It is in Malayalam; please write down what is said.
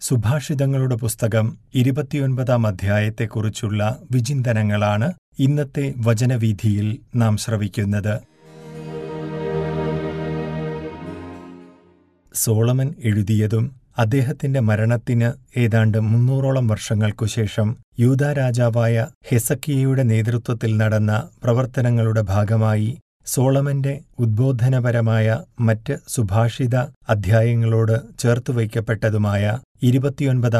സുഭാഷിതങ്ങളുടെ പുസ്തകം 29-ാം അധ്യായത്തെക്കുറിച്ചുള്ള വിചിന്തനങ്ങളാണ് ഇന്നത്തെ വചനവീഥിയിൽ നാം ശ്രവിക്കുന്നത്. സോളമൻ എഴുതിയതും അദ്ദേഹത്തിന്റെ മരണത്തിന് ഏതാണ്ട് 300ഓളം വർഷങ്ങൾക്കുശേഷം യൂദാ രാജാവായ ഹെസക്കിയയുടെ നേതൃത്വത്തിൽ നടന്ന പ്രവർത്തനങ്ങളുടെ ഭാഗമായി സോളമന്റെ ഉദ്ബോധനപരമായ മറ്റ് സുഭാഷിത അധ്യായങ്ങളോട് ചേർത്തുവയ്ക്കപ്പെട്ടതുമായ 29-ാം